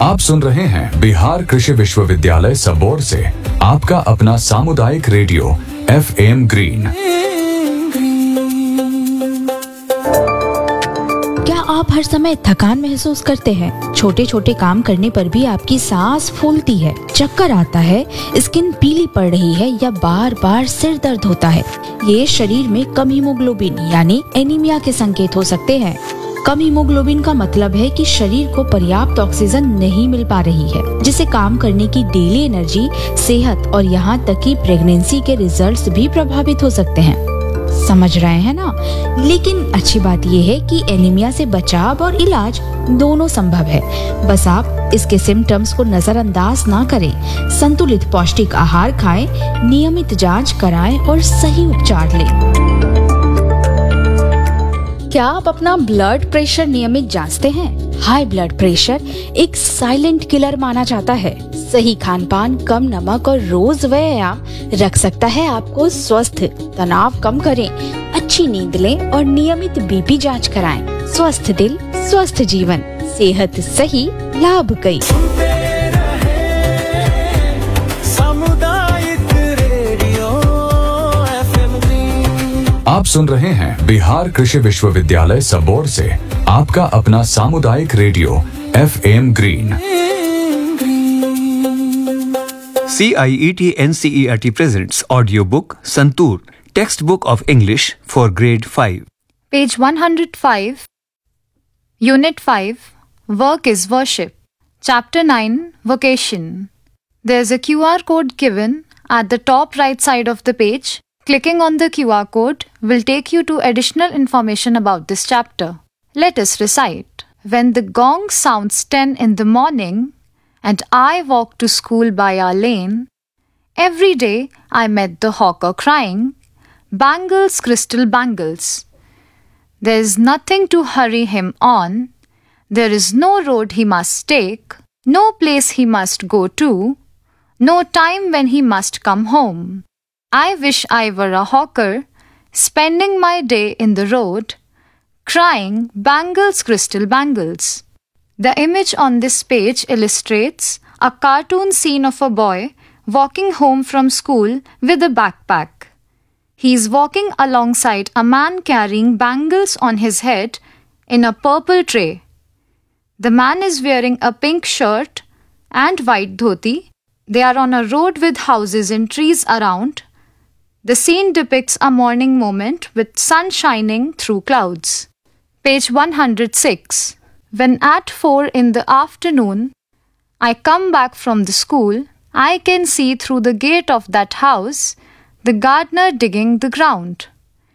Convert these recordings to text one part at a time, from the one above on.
आप सुन रहे हैं बिहार कृषि विश्वविद्यालय सबौर से आपका अपना सामुदायिक रेडियो FM ग्रीन। क्या आप हर समय थकान महसूस करते हैं? छोटे छोटे काम करने पर भी आपकी सांस फूलती है, चक्कर आता है, स्किन पीली पड़ रही है या बार बार सिर दर्द होता है? ये शरीर में कम हीमोग्लोबिन यानी एनीमिया के संकेत हो सकते हैं। कम हीमोग्लोबिन का मतलब है कि शरीर को पर्याप्त ऑक्सीजन नहीं मिल पा रही है, जिससे काम करने की डेली एनर्जी, सेहत और यहाँ तक कि प्रेगनेंसी के रिजल्ट्स भी प्रभावित हो सकते हैं। समझ रहे हैं ना? लेकिन अच्छी बात यह है कि एनीमिया से बचाव और इलाज दोनों संभव है। बस आप इसके सिम्टम्स को नजरअंदाज ना करें। संतुलित पौष्टिक आहार खाएं, नियमित जांच कराएं और सही उपचार लें। क्या आप अपना ब्लड प्रेशर नियमित जांचते हैं? हाई ब्लड प्रेशर एक साइलेंट किलर माना जाता है। सही खान-पान, कम नमक और रोज व्यायाम रख सकता है आपको स्वस्थ। तनाव कम करें, अच्छी नींद लें और नियमित बीपी जांच कराएं। स्वस्थ दिल, स्वस्थ जीवन, सेहत सही, लाभ कई। आप सुन रहे हैं बिहार कृषि विश्वविद्यालय सबौर से आपका अपना सामुदायिक radio FM green. CIET NCERT presents audiobook Santur, textbook of English for grade 5. Page 105, Unit 5, Work is Worship. Chapter 9, Vocation. There's a QR code given at the top right side of the page. Clicking on the QR code will take you to additional information about this chapter. Let us recite. When the gong sounds 10 in the morning and I walk to school by our lane, every day I met the hawker crying, "Bangles, crystal bangles." There is nothing to hurry him on. There is no road he must take, no place he must go to, no time when he must come home. I wish I were a hawker, spending my day in the road, crying, "Bangles, crystal bangles." The image on this page illustrates a cartoon scene of a boy walking home from school with a backpack. He is walking alongside a man carrying bangles on his head in a purple tray. The man is wearing a pink shirt and white dhoti. They are on a road with houses and trees around. The scene depicts a morning moment with sun shining through clouds. Page 106. When at 4 in the afternoon I come back from the school, I can see through the gate of that house the gardener digging the ground.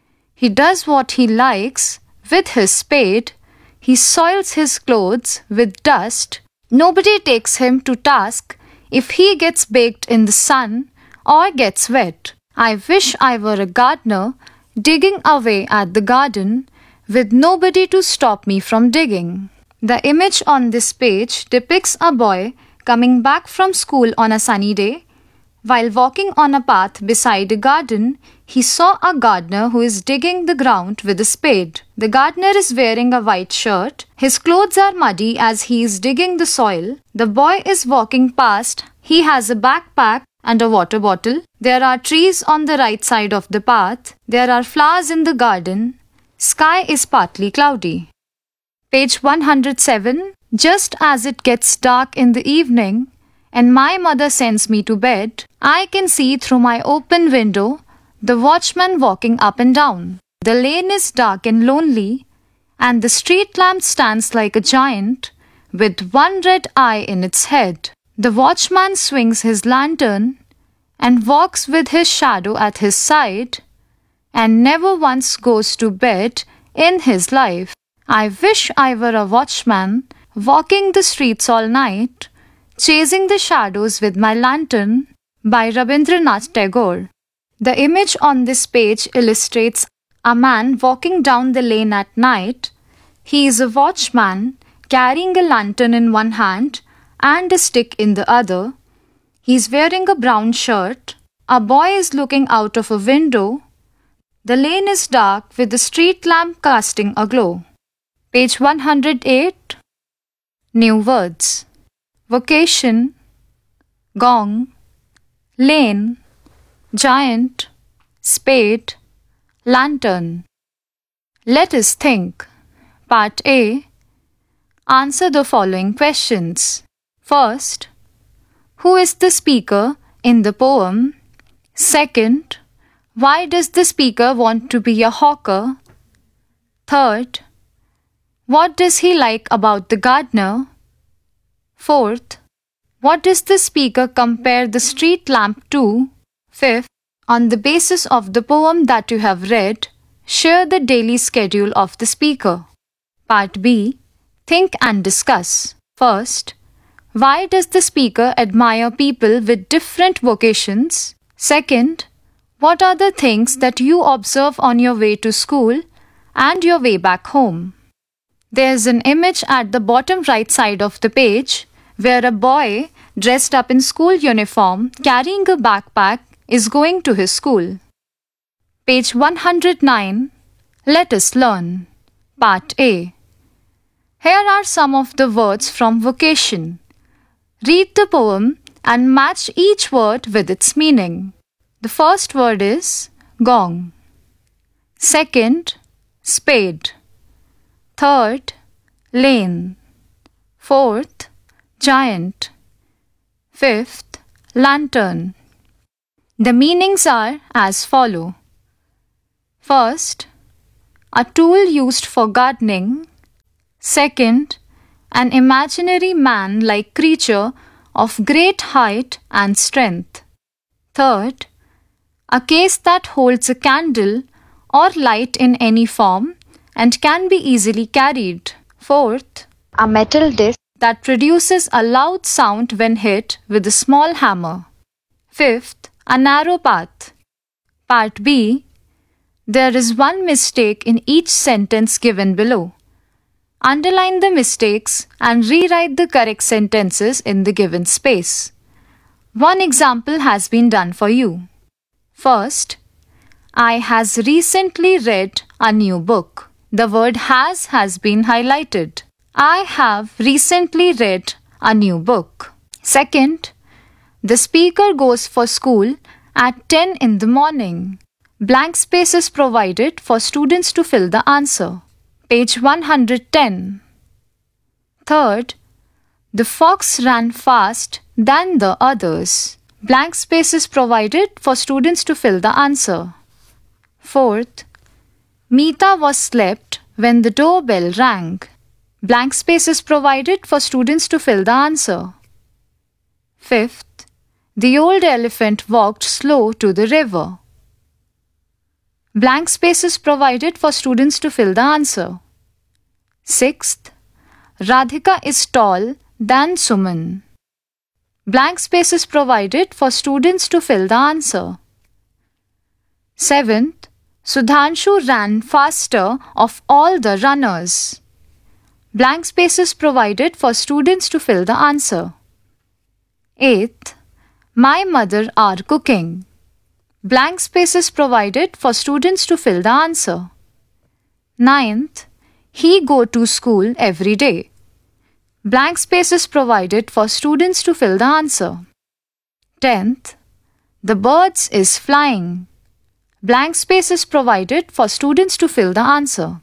He does what he likes with his spade. He soils his clothes with dust. Nobody takes him to task if he gets baked in the sun or gets wet. I wish I were a gardener digging away at the garden with nobody to stop me from digging. The image on this page depicts a boy coming back from school on a sunny day. While walking on a path beside a garden, he saw a gardener who is digging the ground with a spade. The gardener is wearing a white shirt. His clothes are muddy as he is digging the soil. The boy is walking past. He has a backpack and a water bottle. There are trees on the right side of the path. There are flowers in the garden. Sky is partly cloudy. Page 107. Just as it gets dark in the evening and my mother sends me to bed, I can see through my open window the watchman walking up and down. The lane is dark and lonely, and the street lamp stands like a giant with one red eye in its head. The watchman swings his lantern and walks with his shadow at his side and never once goes to bed in his life. I wish I were a watchman walking the streets all night, chasing the shadows with my lantern. By Rabindranath Tagore. The image on this page illustrates a man walking down the lane at night. He is a watchman carrying a lantern in one hand and a stick in the other. He is wearing a brown shirt. A boy is looking out of a window. The lane is dark with the street lamp casting a glow. Page 108. New words. vocation, gong, lane, giant, spade, lantern. Let us think. Part A. Answer the following questions. First, who is the speaker in the poem? Second, why does the speaker want to be a hawker? Third, what does he like about the gardener? Fourth, what does the speaker compare the street lamp to? Fifth, on the basis of the poem that you have read, share the daily schedule of the speaker. Part B. Think and discuss. First, why does the speaker admire people with different vocations? Second, what are the things that you observe on your way to school and your way back home? There's an image at the bottom right side of the page where a boy dressed up in school uniform carrying a backpack is going to his school. Page 109. Let us learn. Part A. Here are some of the words from vocation. Read the poem and match each word with its meaning. The first word is gong. Second, spade. Third, lane. Fourth, giant. Fifth, lantern. The meanings are as follow. First, a tool used for gardening. Second, an imaginary man-like creature of great height and strength. Third, a case that holds a candle or light in any form and can be easily carried. Fourth, a metal disc that produces a loud sound when hit with a small hammer. Fifth, a narrow path. Part B. There is one mistake in each sentence given below. Underline the mistakes and rewrite the correct sentences in the given space. One example has been done for you. First, I has recently read a new book. The word has been highlighted. I have recently read a new book. Second, the speaker goes for school at 10 in the morning. Blank space is provided for students to fill the answer. Page 110. Third, the fox ran fast than the others. Blank space is provided for students to fill the answer. Fourth, Meeta was slept when the doorbell rang. Blank space is provided for students to fill the answer. Fifth, the old elephant walked slow to the river. Blank space is provided for students to fill the answer. Sixth, Radhika is tall than Suman. Blank space is provided for students to fill the answer. Seventh, Sudhanshu ran faster of all the runners. Blank space is provided for students to fill the answer. Eighth, my mother are cooking. Blank space is provided for students to fill the answer. Ninth, he go to school every day. Blank space is provided for students to fill the answer. 10th, the birds is flying. Blank space is provided for students to fill the answer.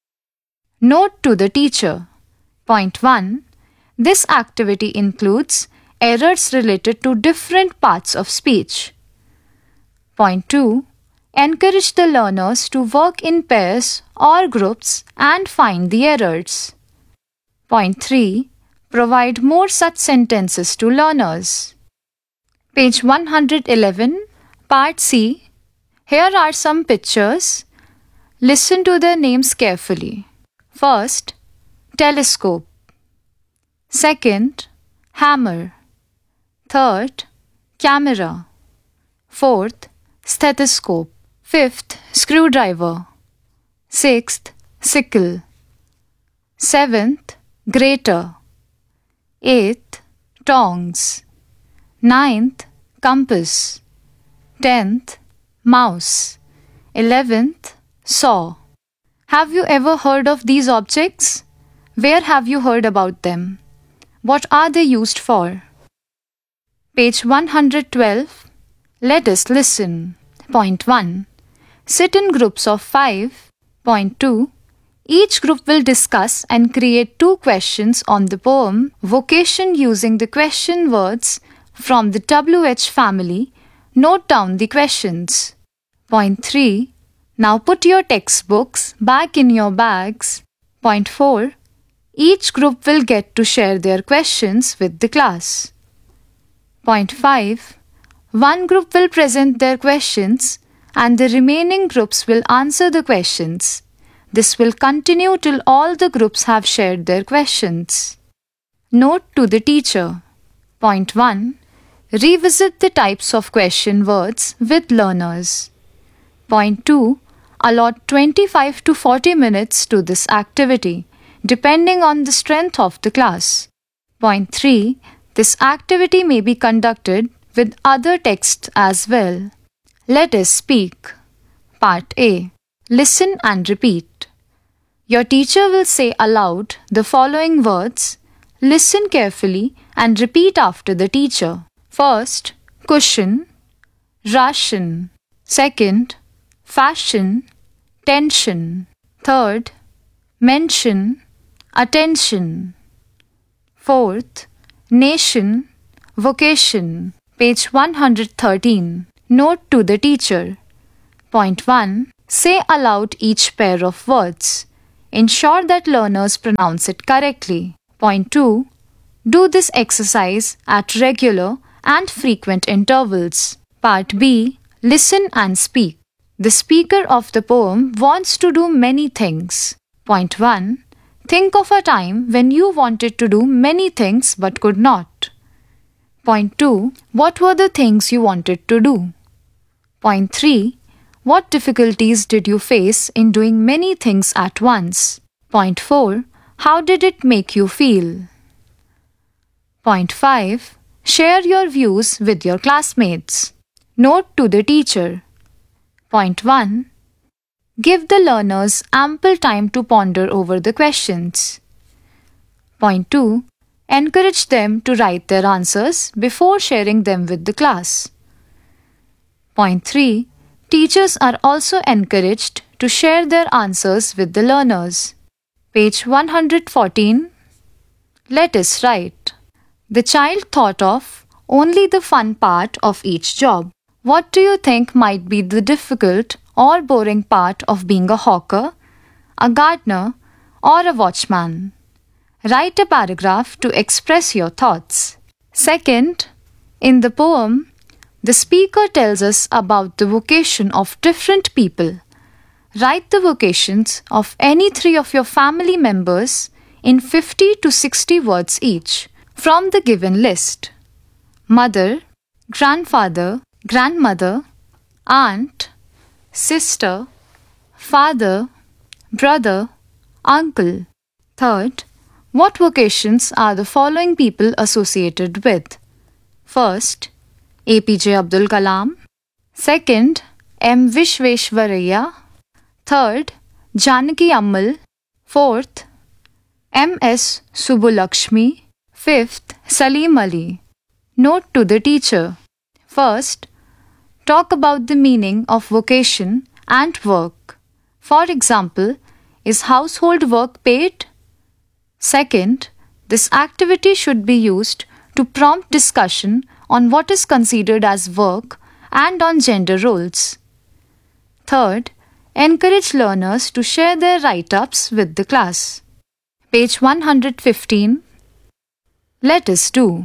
Note to the teacher. Point 1. This activity includes errors related to different parts of speech. Point 2. Encourage the learners to work in pairs or groups and find the errors. Point 3. Provide more such sentences to learners. Page 111, Part C. Here are some pictures. Listen to the names carefully. First, telescope. Second, hammer. Third, camera. Fourth, stethoscope. Fifth, screwdriver. Sixth, sickle. Seventh, grater. Eighth, tongs. Ninth, compass. 10th, mouse. 11th, saw. Have you ever heard of these objects? Where have you heard about them? What are they used for? Page 112. Let us listen. Point 1. Sit in groups of 5. Point 2. Each group will discuss and create 2 questions on the poem Vocation using the question words from the WH family. Note down the questions. Point 3. Now put your textbooks back in your bags. Point 4. Each group will get to share their questions with the class. Point 5. One group will present their questions and the remaining groups will answer the questions. This will continue till all the groups have shared their questions. Note to the teacher. Point 1. Revisit the types of question words with learners. Point 2. Allot 25 to 40 minutes to this activity, depending on the strength of the class. Point 3. This activity may be conducted with other texts as well. Let us speak. Part A. Listen and repeat. Your teacher will say aloud the following words. Listen carefully and repeat after the teacher. First, cushion, ration. Second, fashion, tension. Third, mention, attention. Fourth, nation, vocation. Page 113. Note to the teacher. Point 1. Say aloud each pair of words. Ensure that learners pronounce it correctly. Point 2. Do this exercise at regular and frequent intervals. Part B. Listen and speak. The speaker of the poem wants to do many things. Point 1. Think of a time when you wanted to do many things but could not. Point 2. What were the things you wanted to do? Point 3. What difficulties did you face in doing many things at once? Point 4. How did it make you feel? Point 5. Share your views with your classmates. Note to the teacher. Point 1. Give the learners ample time to ponder over the questions. Point 2. Encourage them to write their answers before sharing them with the class. Point 3. Teachers are also encouraged to share their answers with the learners. Page 114. Let us write. The child thought of only the fun part of each job. What do you think might be the difficult or boring part of being a hawker, a gardener, or a watchman? Write a paragraph to express your thoughts. Second, in the poem, the speaker tells us about the vocation of different people. Write the vocations of any 3 of your family members in 50 to 60 words each from the given list. Mother, grandfather, grandmother, aunt, sister, father, brother, uncle. Third, what vocations are the following people associated with? First, APJ Abdul Kalam. Second, M. Vishveshwaraya. Third, Janaki Ammal. Fourth, M.S. Subbulakshmi. Fifth, Salim Ali. Note to the teacher. First, talk about the meaning of vocation and work. For example, is household work paid? Second, this activity should be used to prompt discussion on what is considered as work and on gender roles. Third, encourage learners to share their write-ups with the class. Page 115. Let us do.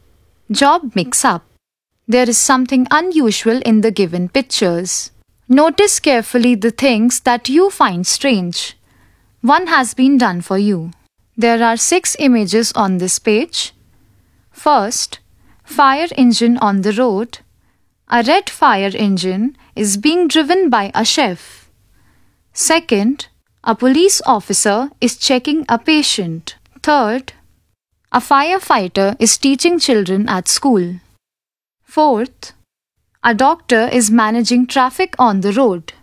Job mix-up. There is something unusual in the given pictures. Notice carefully the things that you find strange. One has been done for you. There are 6 images on this page. First, fire engine on the road. A red fire engine is being driven by a chef. Second, a police officer is checking a patient. Third, a firefighter is teaching children at school. Fourth, a doctor is managing traffic on the road.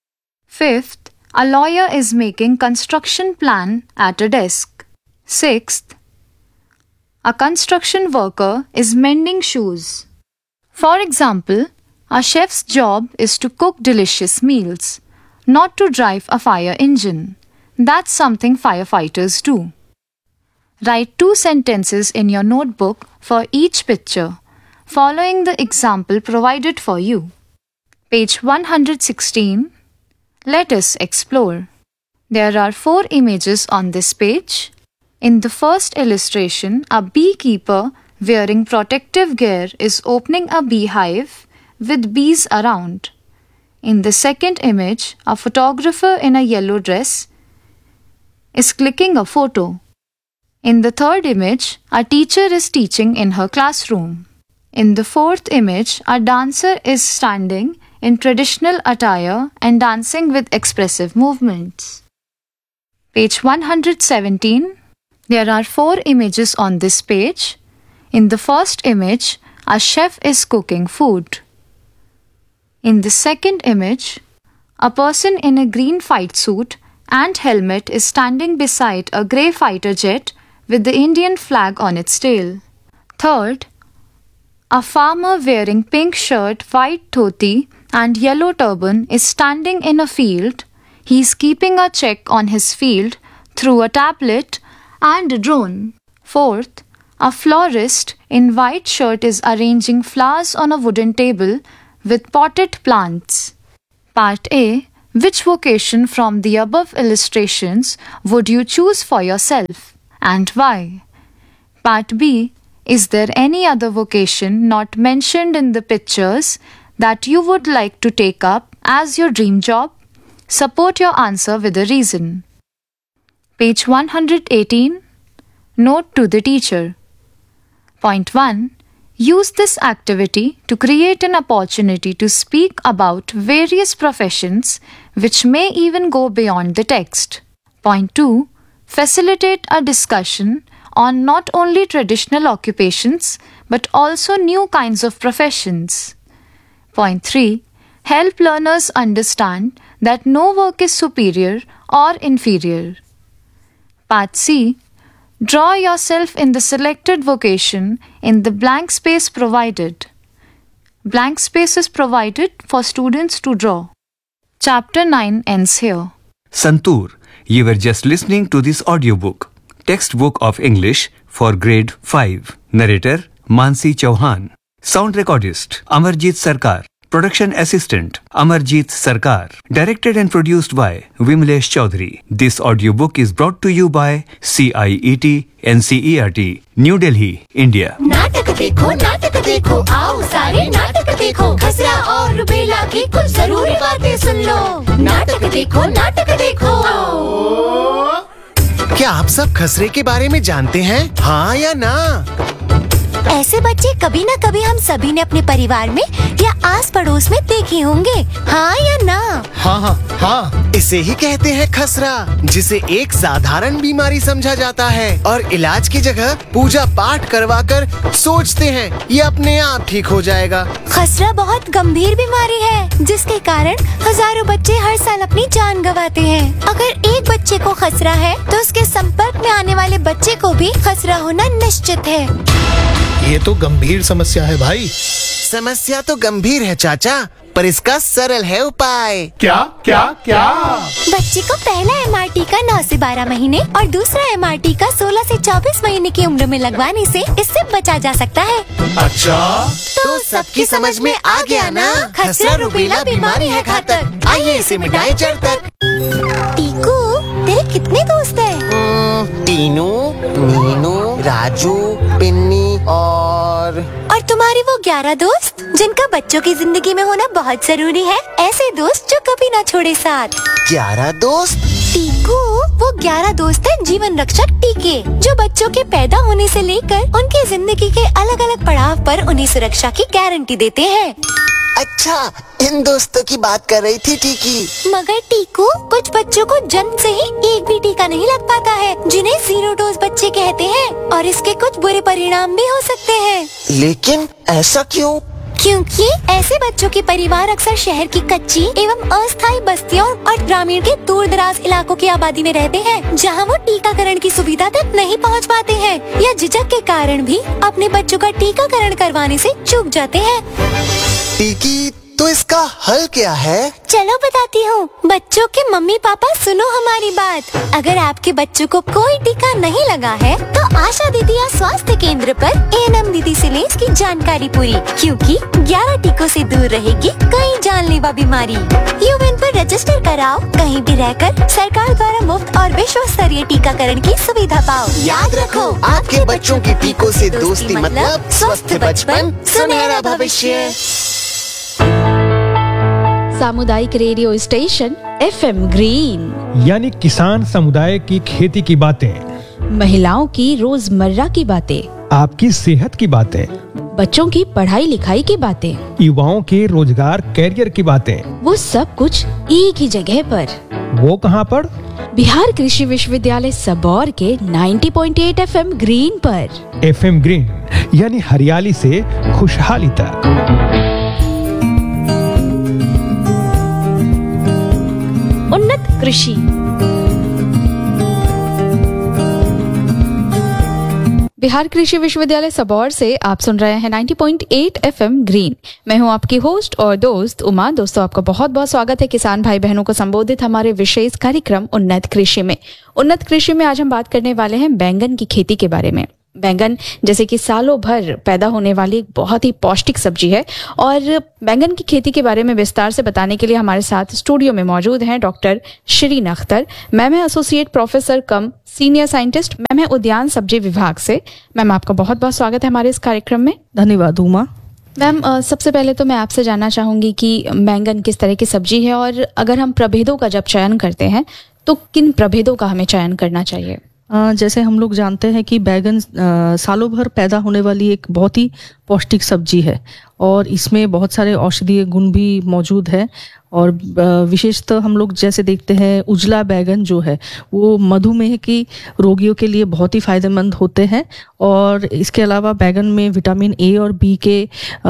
Fifth, a lawyer is making construction plan at a desk. Sixth, A construction worker is mending shoes. For example, a chef's job is to cook delicious meals, not to drive a fire engine. That's something firefighters do. Write 2 sentences in your notebook for each picture, following the example provided for you. Page 116. Let us explore. There are 4 images on this page. In the first illustration, a beekeeper wearing protective gear is opening a beehive with bees around. In the second image, a photographer in a yellow dress is clicking a photo. In the third image, a teacher is teaching in her classroom. In the fourth image, a dancer is standing in traditional attire and dancing with expressive movements. Page 117. There are 4 images on this page. In the first image, a chef is cooking food. In the second image, a person in a green fight suit and helmet is standing beside a grey fighter jet with the Indian flag on its tail. Third, a farmer wearing pink shirt, white dhoti and yellow turban is standing in a field. He is keeping a check on his field through a tablet and a drone. Fourth, a florist in white shirt is arranging flowers on a wooden table with potted plants. Part A. Which vocation from the above illustrations would you choose for yourself and why? Part B. Is there any other vocation not mentioned in the pictures that you would like to take up as your dream job? Support your answer with a reason. Page 118. Note to the teacher. Point 1. Use this activity to create an opportunity to speak about various professions which may even go beyond the text. Point 2. Facilitate a discussion on not only traditional occupations but also new kinds of professions. Point 3. Help learners understand that no work is superior or inferior. Part C. Draw yourself in the selected vocation in the blank space provided. Blank space is provided for students to draw. Chapter 9 ends here. Santur, you were just listening to this audiobook, Textbook of English for Grade 5. Narrator, Mansi Chauhan. Sound recordist, Amarjit Sarkar. Production assistant, Amarjit Sarkar. Directed and produced by Vimlesh Chaudhary. This audiobook is brought to you by CIET NCERT, New Delhi, India. नाटक देखो आओ सारे नाटक देखो खसरा और rubella की कुछ जरूरी बातें सुन लो नाटक देखो क्या आप सब खसरे के बारे में जानते हैं? हाँ या ना? ऐसे बच्चे कभी न कभी हम सभी ने अपने परिवार में या आस पड़ोस में देखे होंगे हाँ या ना? हाँ इसे ही कहते हैं खसरा, जिसे एक साधारण बीमारी समझा जाता है और इलाज की जगह पूजा पाठ करवाकर सोचते हैं ये अपने आप ठीक हो जाएगा। खसरा बहुत गंभीर बीमारी है जिसके कारण हजारों बच्चे हर साल अपनी जान गंवाते हैं। अगर एक बच्चे को खसरा है तो उसके संपर्क में आने वाले बच्चे को भी खसरा होना निश्चित है। ये तो गंभीर समस्या है भाई। समस्या तो गंभीर है चाचा, पर इसका सरल है उपाय। क्या? बच्चे को पहला MRT का 9 से 12 महीने और दूसरा MRT का 16 से 24 महीने की उम्र में लगवाने से इससे बचा जा सकता है। अच्छा, तो सबकी समझ में आ गया ना? खसरा रुबेला बीमारी है घातक, आइए इसे मिटाएं जड़ तक। टीकू, तेरे कितने दोस्त हैं? टीनू, मीनू, राजू, पिन्नी और तुम्हारी वो 11 दोस्त जिनका बच्चों की जिंदगी में होना बहुत जरूरी है, ऐसे दोस्त जो कभी ना छोड़े साथ। 11 दोस्त? टीकू, वो 11 दोस्त हैं जीवन रक्षक टीके, जो बच्चों के पैदा होने से लेकर उनकी जिंदगी के अलग अलग पड़ाव पर उन्हें सुरक्षा की गारंटी देते हैं। अच्छा, इन दोस्तों की बात कर रही थी टीकी। मगर टीकू, कुछ बच्चों को जन्म से ही एक भी टीका नहीं लग पाता है, जिन्हें 0 डोज बच्चे कहते हैं, और इसके कुछ बुरे परिणाम भी हो सकते हैं। लेकिन ऐसा क्यों? क्योंकि ऐसे बच्चों के परिवार अक्सर शहर की कच्ची एवं अस्थायी बस्तियों और ग्रामीण के दूर दराज इलाकों की आबादी में रहते हैं, जहां वो टीकाकरण की सुविधा तक नहीं पहुंच पाते हैं या झिझक के कारण भी अपने बच्चों का टीकाकरण करवाने से चूक जाते हैं। टीकी, तो इसका हल क्या है? चलो बताती हूँ। बच्चों के मम्मी पापा सुनो हमारी बात। अगर आपके बच्चों को कोई टीका नहीं लगा है तो आशा दीदी या स्वास्थ्य केंद्र पर एएनएम दीदी से लें इसकी जानकारी पूरी, क्योंकि 11 टीकों से दूर रहेगी कई जानलेवा बीमारी। यूएन पर रजिस्टर कराओ, कहीं भी रहकर सरकार द्वारा मुफ्त और विश्व स्तरीय टीकाकरण की सुविधा पाओ। याद रखो, आपके बच्चों की टीकों से दोस्ती मतलब स्वस्थ बचपन, सुनहरा भविष्य। सामुदायिक रेडियो स्टेशन एफएम ग्रीन, यानी किसान समुदाय की खेती की बातें, महिलाओं की रोजमर्रा की बातें, आपकी सेहत की बातें, बच्चों की पढ़ाई लिखाई की बातें, युवाओं के रोजगार कैरियर की बातें, वो सब कुछ एक ही जगह पर। वो कहाँ पर? बिहार कृषि विश्वविद्यालय सबौर के 90.8 एफएम ग्रीन पर। एफएम ग्रीन यानी हरियाली से खुशहाली तक। उन्नत कृषि। बिहार कृषि विश्वविद्यालय सबौर से आप सुन रहे हैं 90.8 एफएम ग्रीन। मैं हूं आपकी होस्ट और दोस्त उमा। दोस्तों, आपका बहुत बहुत स्वागत है किसान भाई बहनों को संबोधित हमारे विशेष कार्यक्रम उन्नत कृषि में। उन्नत कृषि में आज हम बात करने वाले हैं बैंगन की खेती के बारे में। बैंगन जैसे कि सालों भर पैदा होने वाली एक बहुत ही पौष्टिक सब्जी है, और बैंगन की खेती के बारे में विस्तार से बताने के लिए हमारे साथ स्टूडियो में मौजूद हैं डॉक्टर शिरीन अख्तर। मैम है एसोसिएट प्रोफेसर कम सीनियर साइंटिस्ट, मैम है उद्यान सब्जी विभाग से। मैम, आपका बहुत बहुत स्वागत है हमारे इस कार्यक्रम में। धन्यवाद उमा। मैम, सबसे पहले तो मैं आपसे जानना चाहूंगी कि बैंगन किस तरह की सब्जी है, और अगर हम प्रभेदों का जब चयन करते हैं तो किन प्रभेदों का हमें चयन करना चाहिए? जैसे हम लोग जानते हैं कि बैगन सालों भर पैदा होने वाली एक बहुत ही पौष्टिक सब्जी है, और इसमें बहुत सारे औषधीय गुण भी मौजूद है। और विशेषतः हम लोग जैसे देखते हैं उजला बैगन जो है वो मधुमेह की रोगियों के लिए बहुत ही फायदेमंद होते हैं। और इसके अलावा बैगन में विटामिन ए और बी के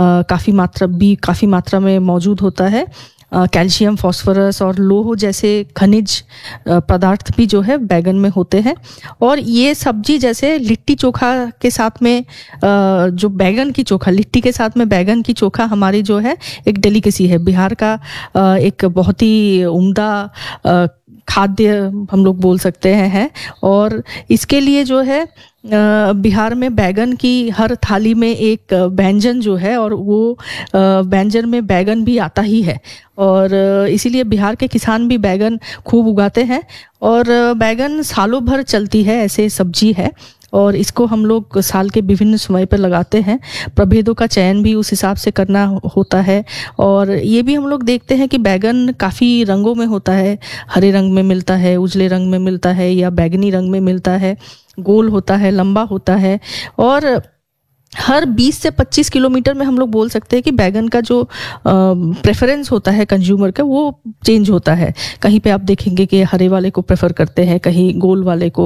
काफ़ी मात्रा में मौजूद होता है। कैल्शियम, फास्फोरस और लोह जैसे खनिज पदार्थ भी जो है बैगन में होते हैं। और ये सब्जी जैसे लिट्टी चोखा के साथ में जो बैगन की चोखा, लिट्टी के साथ में बैगन की चोखा हमारी जो है एक डेलिकेसी है, बिहार का एक बहुत ही उम्दा खाद्य हम लोग बोल सकते हैं। और इसके लिए जो है बिहार में बैगन की हर थाली में एक व्यंजन जो है, और वो व्यंजन में बैगन भी आता ही है। और इसीलिए बिहार के किसान भी बैगन खूब उगाते हैं, और बैगन सालों भर चलती है, ऐसे सब्जी है। और इसको हम लोग साल के विभिन्न समय पर लगाते हैं। प्रभेदों का चयन भी उस हिसाब से करना होता है। और ये भी हम लोग देखते हैं कि बैगन काफ़ी रंगों में होता है, हरे रंग में मिलता है, उजले रंग में मिलता है, या बैगनी रंग में मिलता है, गोल होता है, लंबा होता है। और हर 20 से 25 किलोमीटर में हम लोग बोल सकते हैं कि बैगन का जो प्रेफरेंस होता है कंज्यूमर का, वो चेंज होता है। कहीं पे आप देखेंगे कि हरे वाले को प्रेफर करते हैं, कहीं गोल वाले को,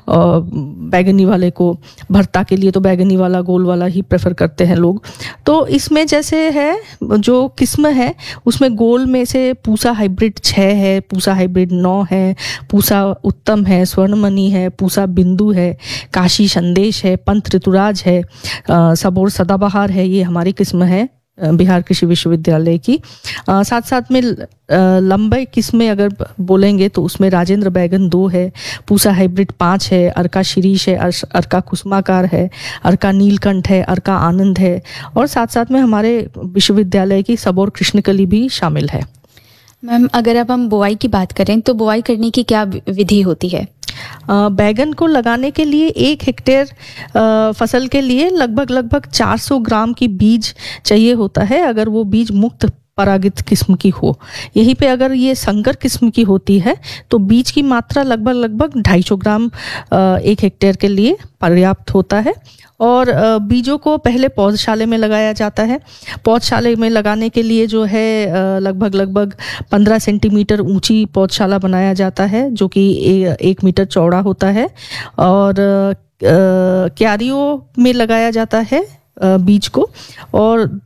बैगनी वाले को। भरता के लिए तो बैगनी वाला, गोल वाला ही प्रेफर करते हैं लोग। तो इसमें जैसे है जो किस्म है उसमें गोल में से पूसा हाइब्रिड 6 है, पूसा हाइब्रिड 9 है, पूसा उत्तम है, स्वर्णमणि है, पूसा बिंदु है, काशी संदेश है, पंत ऋतुराज है, सबौर सदाबहार है। ये हमारी किस्म है बिहार कृषि विश्वविद्यालय की। साथ साथ में लंबे किस्में अगर बोलेंगे तो उसमें राजेंद्र बैगन 2 है, पूसा हाइब्रिड 5 है, अर्का शिरीष है, अर्का कुसुमाकार है, अर्का नीलकंठ है, अर्का आनंद है। और साथ साथ में हमारे विश्वविद्यालय की सबौर कृष्णकली भी शामिल है। मैम, अगर अब हम बुआई की बात करें तो बुआई करने की क्या विधि होती है? बैगन को लगाने के लिए 1 हेक्टेयर फसल के लिए लगभग 400 ग्राम की बीज चाहिए होता है, अगर वो बीज मुक्त परागित किस्म की हो। यहीं पे अगर ये संकर किस्म की होती है तो बीज की मात्रा लगभग 250 ग्राम 1 हेक्टेयर के लिए पर्याप्त होता है। और बीजों को पहले पौधशाले में लगाया जाता है। पौधशाले में लगाने के लिए जो है लगभग 15 सेंटीमीटर ऊंची पौधशाला बनाया जाता है, जो कि 1 मीटर चौड़ा होता है। और क्यारियों में लगाया जाता है बीज को, और 2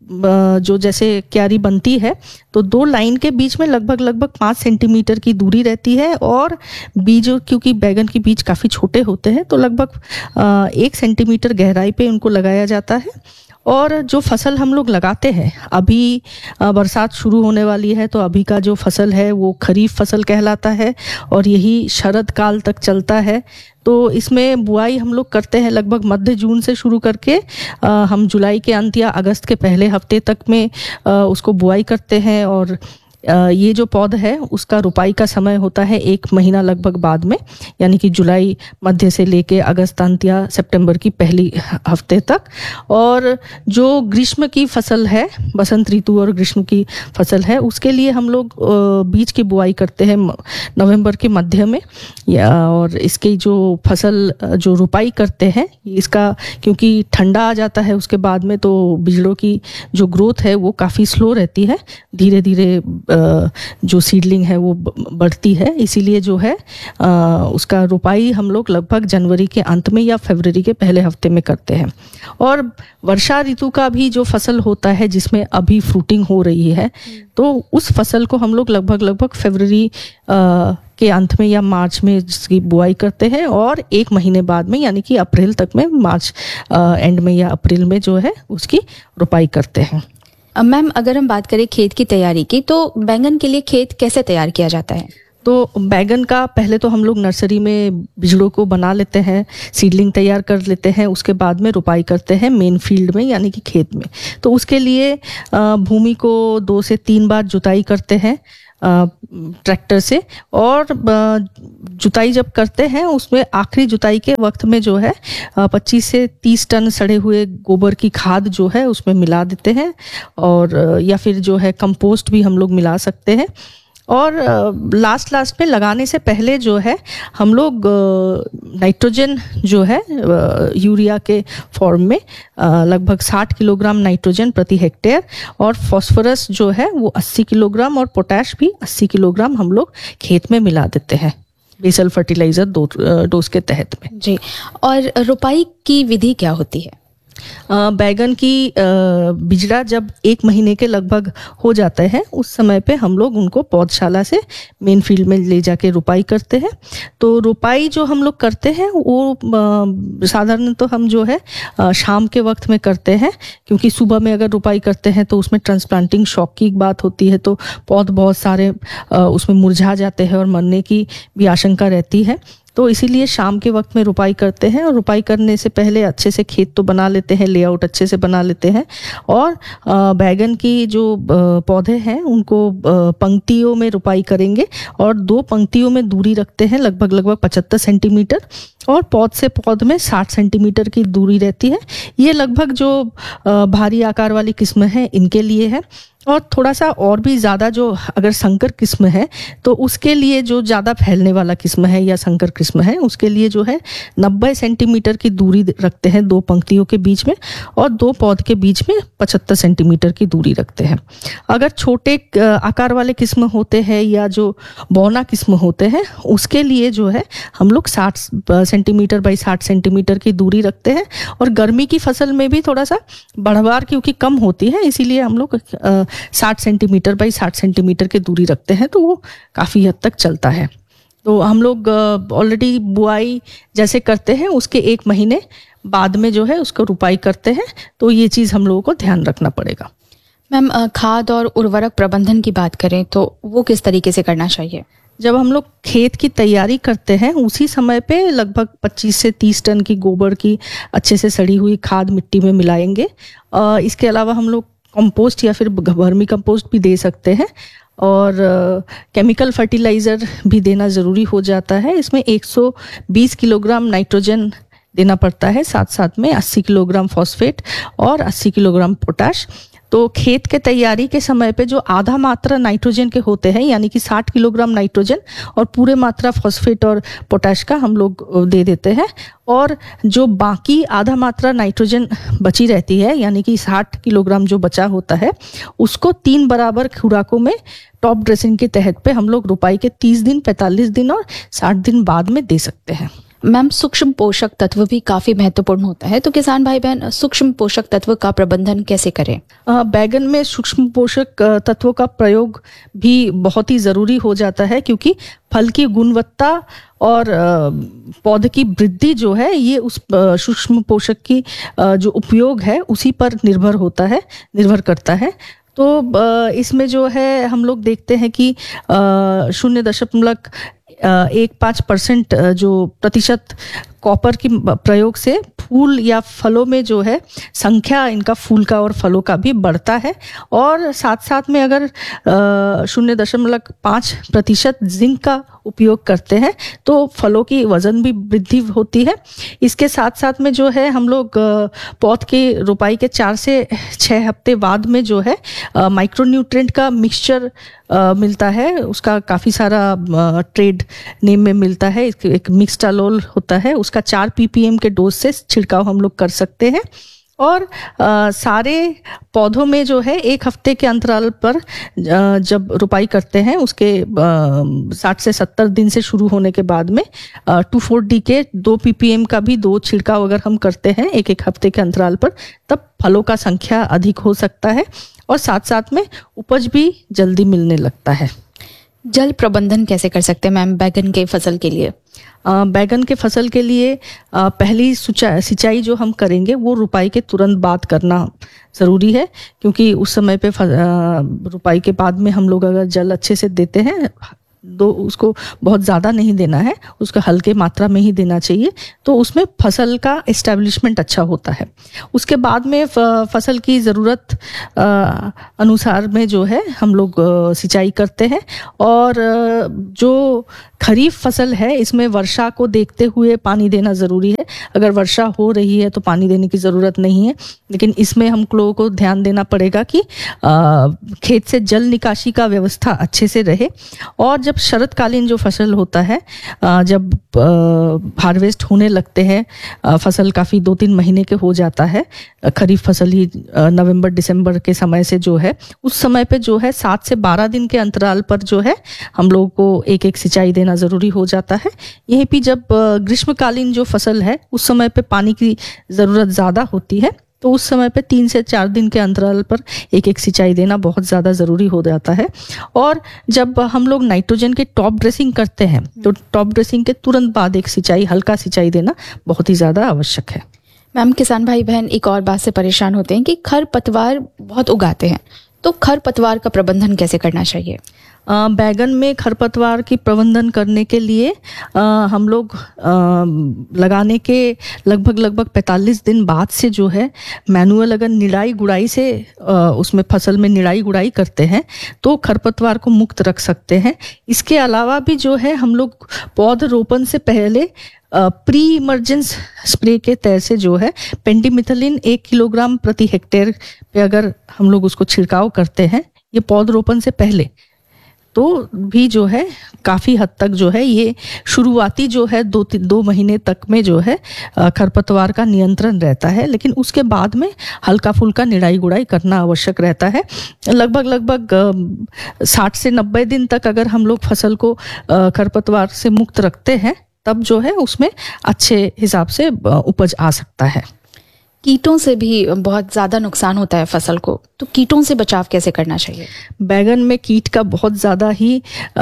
जो जैसे क्यारी बनती है तो 2 लाइन के बीच में लगभग 5 सेंटीमीटर की दूरी रहती है, और बीज, क्योंकि बैगन के बीज काफ़ी छोटे होते हैं तो लगभग 1 सेंटीमीटर गहराई पे उनको लगाया जाता है। और जो फसल हम लोग लगाते हैं, अभी बरसात शुरू होने वाली है तो अभी का जो फसल है वो खरीफ फसल कहलाता है और यही शरद काल तक चलता है। तो इसमें बुआई हम लोग करते हैं लगभग मध्य जून से शुरू करके हम जुलाई के अंत या अगस्त के पहले हफ्ते तक में उसको बुआई करते हैं। और ये जो पौधा है उसका रुपाई का समय होता है 1 महीना लगभग बाद में, यानी कि जुलाई मध्य से लेके अगस्त अंत या सितंबर की पहली हफ्ते तक। और जो ग्रीष्म की फसल है, बसंत ऋतु और ग्रीष्म की फसल है, उसके लिए हम लोग बीज की बुआई करते हैं नवंबर के मध्य में। और इसकी जो फसल जो रुपाई करते हैं, इसका क्योंकि ठंडा आ जाता है उसके बाद में, तो बीजों की जो ग्रोथ है वो काफ़ी स्लो रहती है, धीरे धीरे जो सीडलिंग है वो बढ़ती है। इसीलिए जो है उसका रुपाई हम लोग लगभग जनवरी के अंत में या फरवरी के पहले हफ्ते में करते हैं। और वर्षा ऋतु का भी जो फसल होता है जिसमें अभी फ्रूटिंग हो रही है, तो उस फसल को हम लोग लगभग फरवरी के अंत में या मार्च में इसकी बुआई करते हैं, और 1 महीने बाद में यानी कि अप्रैल तक में, मार्च एंड में या अप्रैल में जो है उसकी रुपाई करते हैं। मैम, अगर हम बात करें खेत की तैयारी की, तो बैंगन के लिए खेत कैसे तैयार किया जाता है? तो बैगन का पहले तो हम लोग नर्सरी में बीजों को बना लेते हैं, सीडलिंग तैयार कर लेते हैं, उसके बाद में रुपाई करते हैं मेन फील्ड में यानी कि खेत में। तो उसके लिए भूमि को 2 से 3 बार जुताई करते हैं ट्रैक्टर से। और जुताई जब करते हैं उसमें आखिरी जुताई के वक्त में जो है 25 से 30 टन सड़े हुए गोबर की खाद जो है उसमें मिला देते हैं, और या फिर जो है कंपोस्ट भी हम लोग मिला सकते हैं। और लास्ट में लगाने से पहले जो है हम लोग नाइट्रोजन जो है यूरिया के फॉर्म में लगभग 60 किलोग्राम नाइट्रोजन प्रति हेक्टेयर, और फास्फोरस जो है वो 80 किलोग्राम, और पोटैश भी 80 किलोग्राम हम लोग खेत में मिला देते हैं बेसल फर्टिलाइजर डोज के तहत में। जी, और रुपाई की विधि क्या होती है? बैगन की बिजड़ा जब 1 महीने के लगभग हो जाते हैं उस समय पे हम लोग उनको पौधशाला से मेन फील्ड में ले जाके रुपाई करते हैं। तो रुपाई जो हम लोग करते हैं वो साधारण तो हम जो है शाम के वक्त में करते हैं, क्योंकि सुबह में अगर रुपाई करते हैं तो उसमें ट्रांसप्लांटिंग शॉक की बात होती है, तो पौध बहुत सारे उसमें मुरझा जाते हैं और मरने की भी आशंका रहती है। तो इसीलिए शाम के वक्त में रुपाई करते हैं, और रुपाई करने से पहले अच्छे से खेत तो बना लेते हैं, लेआउट अच्छे से बना लेते हैं। और बैगन की जो पौधे हैं उनको पंक्तियों में रुपाई करेंगे, और 2 पंक्तियों में दूरी रखते हैं लगभग 75 सेंटीमीटर, और पौध से पौध में 60 सेंटीमीटर की दूरी रहती है। ये लगभग जो भारी आकार वाली किस्म है इनके लिए है। और थोड़ा सा और भी ज़्यादा जो अगर संकर किस्म है तो उसके लिए जो ज़्यादा फैलने वाला किस्म है या संकर किस्म है उसके लिए जो है 90 सेंटीमीटर की दूरी रखते हैं 2 पंक्तियों के बीच में, और 2 पौध के बीच में 75 सेंटीमीटर की दूरी रखते हैं। अगर छोटे आकार वाले किस्म होते हैं या जो बौना किस्म होते हैं उसके लिए जो है हम लोग 60 सेंटीमीटर बाई 60 सेंटीमीटर की दूरी रखते हैं। और गर्मी की फसल में भी थोड़ा सा बढ़वार क्योंकि कम होती है इसीलिए हम लोग 60 सेंटीमीटर बाई 60 सेंटीमीटर की दूरी रखते हैं, तो वो काफ़ी हद तक चलता है। तो हम लोग ऑलरेडी बुआई जैसे करते हैं उसके 1 महीने बाद में जो है उसको रुपाई करते हैं, तो ये चीज़ हम लोगों को ध्यान रखना पड़ेगा। मैम, खाद और उर्वरक प्रबंधन की बात करें तो वो किस तरीके से करना चाहिए? जब हम लोग खेत की तैयारी करते हैं उसी समय पे लगभग 25 से 30 टन की गोबर की अच्छे से सड़ी हुई खाद मिट्टी में मिलाएंगे। इसके अलावा हम लोग कंपोस्ट या फिर वर्मी कंपोस्ट भी दे सकते हैं, और केमिकल फर्टिलाइज़र भी देना ज़रूरी हो जाता है। इसमें 120 किलोग्राम नाइट्रोजन देना पड़ता है, साथ में 80 किलोग्राम फॉस्फेट और 80 किलोग्राम पोटाश। तो खेत के तैयारी के समय पे जो आधा मात्रा नाइट्रोजन के होते हैं यानी कि 60 किलोग्राम नाइट्रोजन और पूरे मात्रा फॉस्फेट और पोटाश का हम लोग दे देते हैं, और जो बाकी आधा मात्रा नाइट्रोजन बची रहती है यानी कि 60 किलोग्राम जो बचा होता है उसको 3 बराबर खुराकों में टॉप ड्रेसिंग के तहत पे हम लोग रुपाई के 30 दिन, 45 दिन और 60 दिन बाद में दे सकते हैं। मैम, सूक्ष्म पोषक तत्व भी काफी महत्वपूर्ण होता है, तो किसान भाई बहन सूक्ष्म पोषक तत्व का प्रबंधन कैसे करें? बैगन में सूक्ष्म पोषक तत्वों का प्रयोग भी बहुत ही जरूरी हो जाता है, क्योंकि फल की गुणवत्ता और पौधे की वृद्धि जो है ये उस सूक्ष्म पोषक की जो उपयोग है उसी पर निर्भर करता है। तो इसमें जो है हम लोग देखते हैं कि 0.15% जो प्रतिशत कॉपर की प्रयोग से फूल या फलों में जो है संख्या इनका फूल का और फलों का भी बढ़ता है। और साथ साथ में अगर 0.5% जिंक का उपयोग करते हैं तो फलों की वजन भी वृद्धि होती है। इसके साथ साथ में जो है हम लोग पौध की रोपाई के 4 से 6 हफ्ते बाद में जो है माइक्रोन्यूट्रिएंट का मिक्सचर मिलता है, उसका काफ़ी सारा ट्रेड नेम में मिलता है। एक मिक्सटालोल होता है, उसका 4 ppm के डोज से छिड़काव हम लोग कर सकते हैं। और सारे पौधों में जो है 1 हफ्ते के अंतराल पर जब रोपाई करते हैं उसके 60 से 70 दिन से शुरू होने के बाद में 2,4-D के 2 ppm का भी 2 छिड़काव अगर हम करते हैं 1-1 हफ्ते के अंतराल पर, तब फलों का संख्या अधिक हो सकता है और साथ साथ में उपज भी जल्दी मिलने लगता है। जल प्रबंधन कैसे कर सकते हैं मैम बैगन के फसल के लिए? बैगन के फसल के लिए पहली सिंचाई जो हम करेंगे वो रुपाई के तुरंत बाद करना ज़रूरी है, क्योंकि उस समय पे रुपाई के बाद में हम लोग अगर जल अच्छे से देते हैं उसको बहुत ज़्यादा नहीं देना है, उसका हल्के मात्रा में ही देना चाहिए, तो उसमें फसल का एस्टेब्लिशमेंट अच्छा होता है। उसके बाद में फसल की ज़रूरत अनुसार में जो है हम लोग सिंचाई करते हैं। और जो खरीफ फसल है इसमें वर्षा को देखते हुए पानी देना ज़रूरी है। अगर वर्षा हो रही है तो पानी देने की ज़रूरत नहीं है, लेकिन इसमें हम लोगों को ध्यान देना पड़ेगा कि खेत से जल निकासी का व्यवस्था अच्छे से रहे। और जब शरतकालीन जो फसल होता है, जब हार्वेस्ट होने लगते हैं, फसल काफ़ी 2-3 महीने के हो जाता है, खरीफ फसल ही नवंबर-दिसंबर के समय से जो है उस समय पे जो है 7 से 12 दिन के अंतराल पर जो है हम लोगों को एक सिंचाई देना ज़रूरी हो जाता है। यहीं पे जब ग्रीष्मकालीन जो फसल है उस समय पे पानी की ज़रूरत ज़्यादा होती है, तो उस समय पे 3 से 4 दिन के अंतराल पर एक सिंचाई देना बहुत ज़्यादा ज़रूरी हो जाता है। और जब हम लोग नाइट्रोजन के टॉप ड्रेसिंग करते हैं तो टॉप ड्रेसिंग के तुरंत बाद एक हल्का सिंचाई देना बहुत ही ज़्यादा आवश्यक है। मैम, किसान भाई बहन एक और बात से परेशान होते हैं कि खरपतवार बहुत उगाते हैं, तो खरपतवार का प्रबंधन कैसे करना चाहिए? बैगन में खरपतवार की प्रबंधन करने के लिए हम लोग लगाने के लगभग 45 दिन बाद से जो है मैनुअल अगर निराई गुड़ाई से उसमें फसल में निराई गुड़ाई करते हैं तो खरपतवार को मुक्त रख सकते हैं। इसके अलावा भी जो है हम लोग पौधरोपण से पहले प्री इमरजेंस स्प्रे के तहत से जो है पेंडिमिथलिन 1 किलोग्राम प्रति हेक्टेयर पे अगर हम लोग उसको छिड़काव करते हैं ये पौधरोपण से पहले, तो भी जो है काफ़ी हद तक जो है ये शुरुआती जो है 2 महीने तक में जो है खरपतवार का नियंत्रण रहता है। लेकिन उसके बाद में हल्का फुल्का निराई गुड़ाई करना आवश्यक रहता है। लगभग 60 से 90 दिन तक अगर हम लोग फसल को खरपतवार से मुक्त रखते हैं तब जो है उसमें अच्छे हिसाब से उपज आ सकता है। कीटों से भी बहुत ज़्यादा नुकसान होता है फसल को, तो कीटों से बचाव कैसे करना चाहिए? बैगन में कीट का बहुत ज़्यादा ही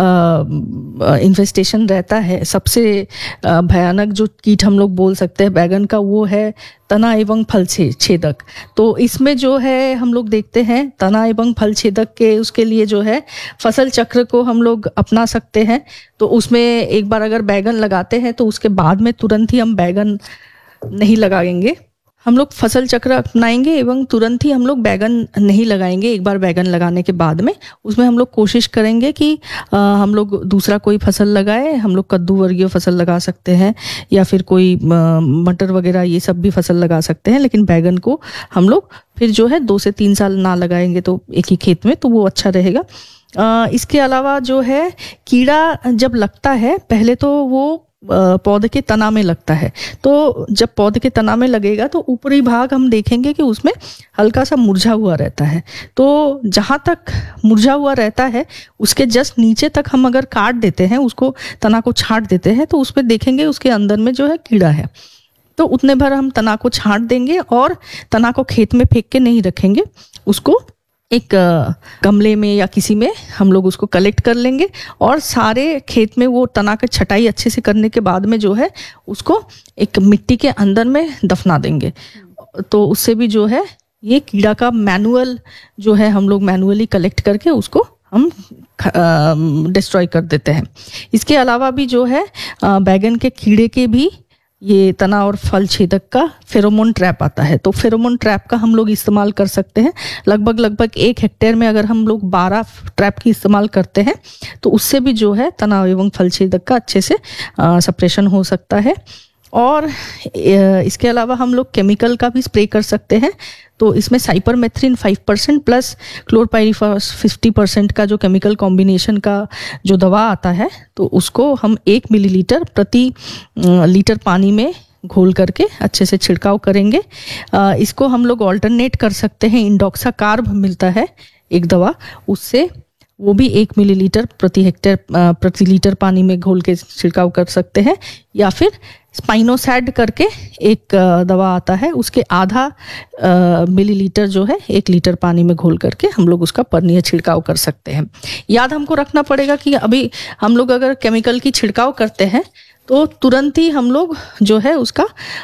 इन्फेस्टेशन रहता है। सबसे भयानक जो कीट हम लोग बोल सकते हैं बैगन का वो है तना एवं फल छेदक। तो इसमें जो है हम लोग देखते हैं तना एवं फल छेदक के उसके लिए जो है फसल चक्र को हम लोग अपना सकते हैं। तो उसमें एक बार अगर बैगन लगाते हैं तो उसके बाद में तुरंत ही हम बैगन नहीं लगाएंगे, हम लोग फसल चक्र अपनाएंगे एवं तुरंत ही हम लोग बैगन नहीं लगाएंगे। एक बार बैगन लगाने के बाद में उसमें हम लोग कोशिश करेंगे कि हम लोग दूसरा कोई फसल लगाए। हम लोग कद्दू वर्गीय फसल लगा सकते हैं या फिर कोई मटर वगैरह ये सब भी फसल लगा सकते हैं, लेकिन बैगन को हम लोग फिर जो है 2 से 3 साल ना लगाएंगे तो एक ही खेत में, तो वो अच्छा रहेगा। इसके अलावा जो है कीड़ा जब लगता है पहले तो वो पौधे के तना में लगता है। तो जब पौधे के तना में लगेगा तो ऊपरी भाग हम देखेंगे कि उसमें हल्का सा मुरझा हुआ रहता है। तो जहाँ तक मुरझा हुआ रहता है उसके जस्ट नीचे तक हम अगर काट देते हैं, उसको तना को छांट देते हैं, तो उसमें देखेंगे उसके अंदर में जो है कीड़ा है। तो उतने भर हम तना को छांट देंगे और तना को खेत में फेंक के नहीं रखेंगे, उसको एक गमले में या किसी में हम लोग उसको कलेक्ट कर लेंगे और सारे खेत में वो तना की छटाई अच्छे से करने के बाद में जो है उसको एक मिट्टी के अंदर में दफना देंगे। तो उससे भी जो है ये कीड़ा का मैनुअल जो है हम लोग मैनुअली कलेक्ट करके उसको हम डिस्ट्रॉय कर देते हैं। इसके अलावा भी जो है बैगन के कीड़े के भी ये तना और फल छेदक का फेरोमोन ट्रैप आता है। तो फेरोमोन ट्रैप का हम लोग इस्तेमाल कर सकते हैं। लगभग 1 हेक्टेयर में अगर हम लोग 12 ट्रैप की इस्तेमाल करते हैं तो उससे भी जो है तना एवं फल छेदक का अच्छे से सप्रेशन हो सकता है। और इसके अलावा हम लोग केमिकल का भी स्प्रे कर सकते हैं। तो इसमें साइपरमेथ्रिन 5% प्लस क्लोरपाइरिफॉस 50% का जो केमिकल कॉम्बिनेशन का जो दवा आता है, तो उसको हम 1 मिलीलीटर प्रति लीटर पानी में घोल करके अच्छे से छिड़काव करेंगे। इसको हम लोग ऑल्टरनेट कर सकते हैं, इंडोक्सा कार्ब मिलता है एक दवा, उससे वो भी 1 मिलीलीटर प्रति लीटर पानी में घोल के छिड़काव कर सकते हैं। या फिर स्पाइनोसैड करके एक दवा आता है, उसके आधा मिलीलीटर जो है 1 लीटर पानी में घोल करके हम लोग उसका परनीय छिड़काव कर सकते हैं। याद हमको रखना पड़ेगा कि अभी हम लोग अगर केमिकल की छिड़काव करते हैं तो तुरंत ही हम लोग जो है उसका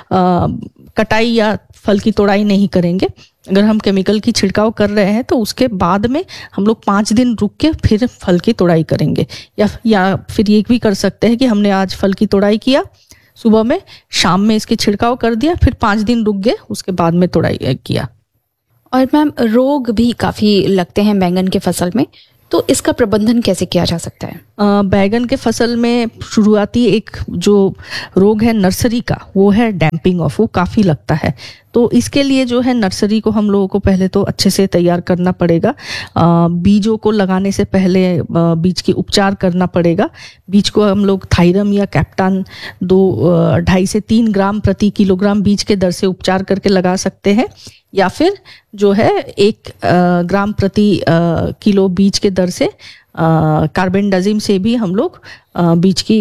कटाई या फल की तोड़ाई नहीं करेंगे। अगर हम केमिकल की छिड़काव कर रहे हैं तो उसके बाद में हम लोग 5 दिन रुक के फिर फल की तोड़ाई करेंगे। या फिर ये भी कर सकते हैं कि हमने आज फल की तोड़ाई किया, सुबह में, शाम में इसके छिड़काव कर दिया, फिर 5 दिन रुक गए, उसके बाद में तोड़ाई किया। और मैम रोग भी काफी लगते हैं बैंगन के फसल में, तो इसका प्रबंधन कैसे किया जा सकता है? बैगन के फसल में शुरुआती एक जो रोग है नर्सरी का, वो है डैम्पिंग ऑफ, वो काफ़ी लगता है। तो इसके लिए जो है नर्सरी को हम लोगों को पहले तो अच्छे से तैयार करना पड़ेगा। बीजों को लगाने से पहले बीज की उपचार करना पड़ेगा। बीज को हम लोग थायरम या कैप्टान 2.5 से 3 ग्राम प्रति किलोग्राम बीज के दर से उपचार करके लगा सकते हैं, या फिर जो है 1 ग्राम प्रति किलो बीज के दर से कार्बेंडाजिम से भी हम लोग बीज की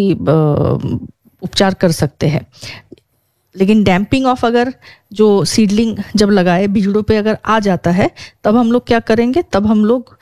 उपचार कर सकते हैं। लेकिन डैम्पिंग ऑफ अगर जो सीडलिंग जब लगाए बीजड़ों पे अगर आ जाता है, तब हम लोग क्या करेंगे, तब हम लोग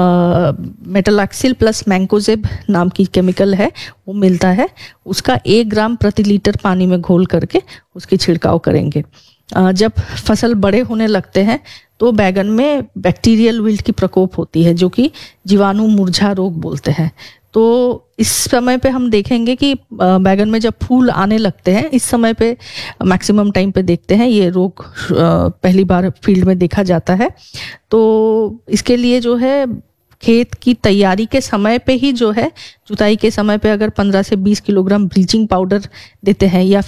मेटालैक्सिल प्लस मैंकोजेब नाम की केमिकल है, वो मिलता है, उसका 1 ग्राम प्रति लीटर पानी में घोल करके उसकी छिड़काव करेंगे। जब फसल बड़े होने लगते हैं तो बैगन में बैक्टीरियल विल्ट की प्रकोप होती है, जो कि जीवाणु मुरझा रोग बोलते हैं। तो इस समय पे हम देखेंगे कि बैगन में जब फूल आने लगते हैं, इस समय पे मैक्सिमम टाइम पे देखते हैं ये रोग पहली बार फील्ड में देखा जाता है। तो इसके लिए जो है खेत की तैयारी के समय पे ही जो है, जुताई के समय पे अगर 15 से 20 किलोग्राम ब्लीचिंग पाउडर देते हैं, या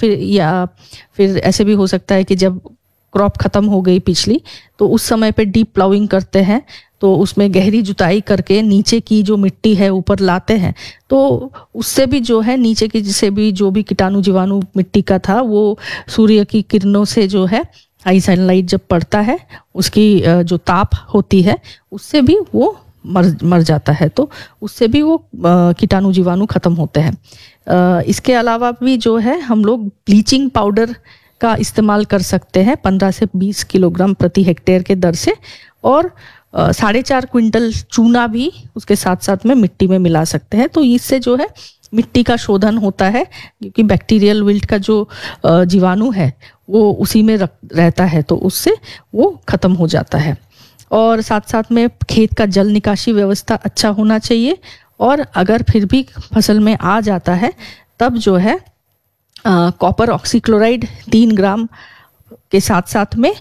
फिर ऐसे भी हो सकता है कि जब क्रॉप खत्म हो गई पिछली, तो उस समय पे डीप प्लाउइंग करते हैं, तो उसमें गहरी जुताई करके नीचे की जो मिट्टी है ऊपर लाते हैं, तो उससे भी जो है नीचे की जिसे भी जो भी कीटाणु जीवाणु मिट्टी का था, वो सूर्य की किरणों से जो है हाई सनलाइट जब पड़ता है, उसकी जो ताप होती है उससे भी वो मर जाता है। तो उससे भी वो कीटाणु जीवाणु खत्म होते हैं। इसके अलावा भी जो है हम लोग ब्लीचिंग पाउडर का इस्तेमाल कर सकते हैं 15 से 20 किलोग्राम प्रति हेक्टेयर के दर से, और 4.5 क्विंटल चूना भी उसके साथ साथ में मिट्टी में मिला सकते हैं। तो इससे जो है मिट्टी का शोधन होता है, क्योंकि बैक्टीरियल विल्ट का जो जीवाणु है वो उसी में रहता है, तो उससे वो खत्म हो जाता है। और साथ साथ में खेत का जल निकासी व्यवस्था अच्छा होना चाहिए। और अगर फिर भी फसल में आ जाता है, तब जो है कॉपर ऑक्सीक्लोराइड 3 ग्राम के साथ साथ में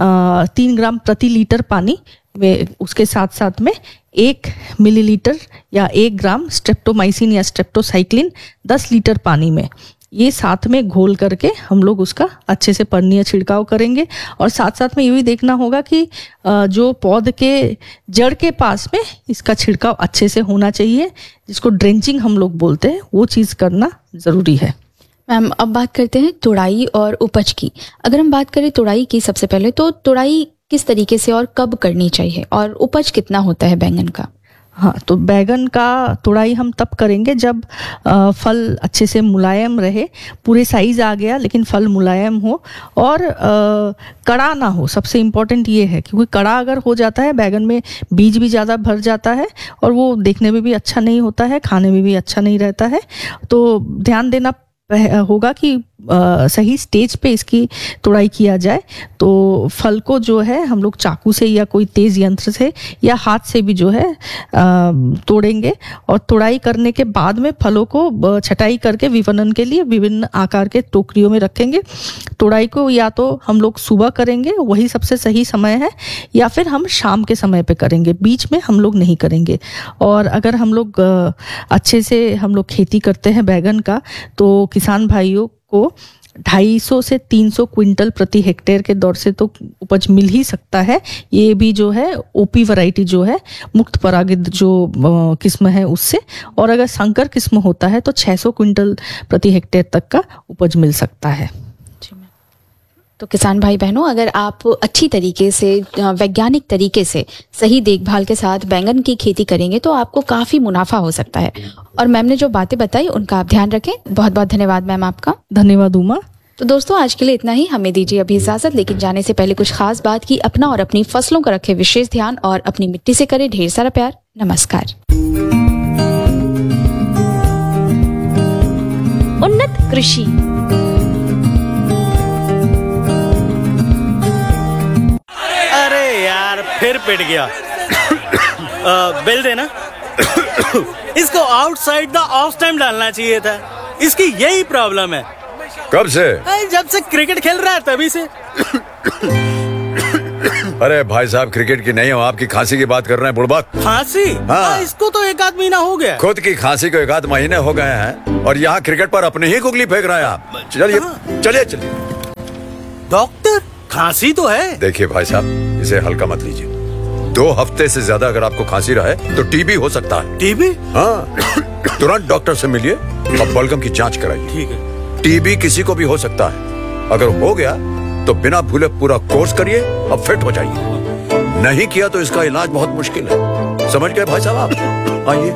3 ग्राम प्रति लीटर पानी में, उसके साथ साथ में 1 मिलीलीटर या 1 ग्राम स्ट्रेप्टोमाइसिन या स्ट्रेप्टोसाइक्लिन 10 लीटर पानी में, ये साथ में घोल करके हम लोग उसका अच्छे से परनीय छिड़काव करेंगे। और साथ साथ में ये भी देखना होगा कि जो पौध के जड़ के पास में इसका छिड़काव अच्छे से होना चाहिए, जिसको ड्रेंचिंग हम लोग बोलते हैं, वो चीज़ करना ज़रूरी है। मैम अब बात करते हैं तुड़ाई और उपज की। अगर हम बात करें तुड़ाई की, सबसे पहले तो तुड़ाई किस तरीके से और कब करनी चाहिए और उपज कितना होता है बैंगन का? हाँ, तो बैगन का तुड़ाई हम तब करेंगे जब फल अच्छे से मुलायम रहे, पूरे साइज आ गया लेकिन फल मुलायम हो और कड़ा ना हो। सबसे इम्पोर्टेंट ये है, क्योंकि कड़ा अगर हो जाता है बैगन में बीज भी ज़्यादा भर जाता है और वो देखने में भी अच्छा नहीं होता है, खाने में भी अच्छा नहीं रहता है। तो ध्यान देना होगा कि सही स्टेज पे इसकी तुड़ाई किया जाए। तो फल को जो है हम लोग चाकू से या कोई तेज यंत्र से या हाथ से भी जो है तोड़ेंगे और तुड़ाई करने के बाद में फलों को छटाई करके विपणन के लिए विभिन्न आकार के टोकरियों में रखेंगे। तुड़ाई को या तो हम लोग सुबह करेंगे, वही सबसे सही समय है, या फिर हम शाम के समय पे करेंगे, बीच में हम लोग नहीं करेंगे। और अगर हम लोग अच्छे से हम लोग खेती करते हैं बैगन का, तो किसान भाइयों को 250 से 300 क्विंटल प्रति हेक्टेयर के दौर से तो उपज मिल ही सकता है। ये भी जो है ओपी वैरायटी जो है, मुक्त परागित जो किस्म है उससे। और अगर संकर किस्म होता है तो 600 क्विंटल प्रति हेक्टेयर तक का उपज मिल सकता है। तो किसान भाई बहनों, अगर आप अच्छी तरीके से, वैज्ञानिक तरीके से, सही देखभाल के साथ बैंगन की खेती करेंगे तो आपको काफ़ी मुनाफा हो सकता है। और मैम ने जो बातें बताई उनका आप ध्यान रखें। बहुत बहुत धन्यवाद मैम आपका। धन्यवाद उमा। तो दोस्तों आज के लिए इतना ही। हमें दीजिए अभी इजाजत, लेकिन जाने से पहले कुछ खास बात की अपना और अपनी फसलों का रखे विशेष ध्यान और अपनी मिट्टी से करे ढेर सारा प्यार। नमस्कार। उन्नत कृषि। अरे यार फिर पिट गया। बिल देना। इसको आउटसाइड द ऑफ टाइम डालना चाहिए था। इसकी यही प्रॉब्लम है। कब से? जब से क्रिकेट खेल रहा है तभी से। अरे भाई साहब, क्रिकेट की नहीं हो, आपकी खांसी की बात कर रहे हैं बुड़बक। खांसी? हाँ। इसको तो 1 आध महीना हो गया। खुद की खांसी को 1 आध महीने हो गए हैं और यहाँ क्रिकेट पर अपनी ही कुगली फेंक रहे हैं आप। चलिए चलिए चलिए। डॉक्टर, खांसी तो है। देखिए भाई साहब, इसे हल्का मत लीजिए। 2 हफ्ते से ज्यादा अगर आपको खांसी रहे तो टीबी हो सकता है। टीबी? हाँ, तुरंत डॉक्टर से मिलिए और बलगम की जांच कराइए। ठीक है। टीबी किसी को भी हो सकता है। अगर हो गया तो बिना भूले पूरा कोर्स करिए और फिट हो जाइए। नहीं किया तो इसका इलाज बहुत मुश्किल है। समझ गए भाई साहब आप? आइए।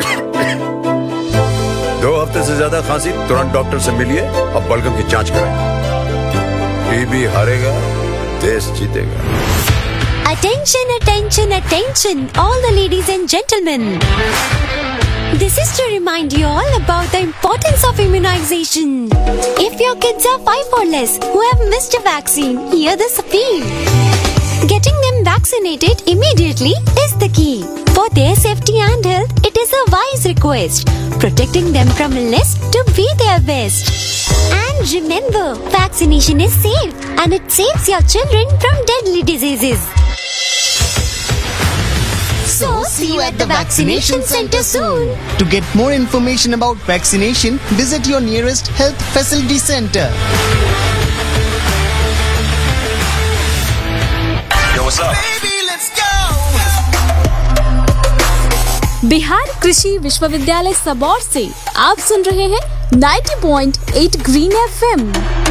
2 हफ्ते से ज्यादा खांसी, तुरंत डॉक्टर से मिलिए और बलगम की जांच कराइए। टीबी हारेगा, देश जीतेगा। Attention, attention, attention, all the ladies and gentlemen. This is to remind you all about the importance of immunization. If your kids are 5 or less who have missed a vaccine, hear this appeal. Getting them vaccinated immediately is the key. For their safety and health, it is a wise request. Protecting them from illness to be their best. And remember, vaccination is safe and it saves your children from deadly diseases. So, see you at the vaccination center soon. To get more information about vaccination, visit your nearest health facility center. Yo, what's up? Baby, let's go! Bihar कृषि विश्वविद्यालय सबौर से आप सुन रहे हैं 90.8 green FM।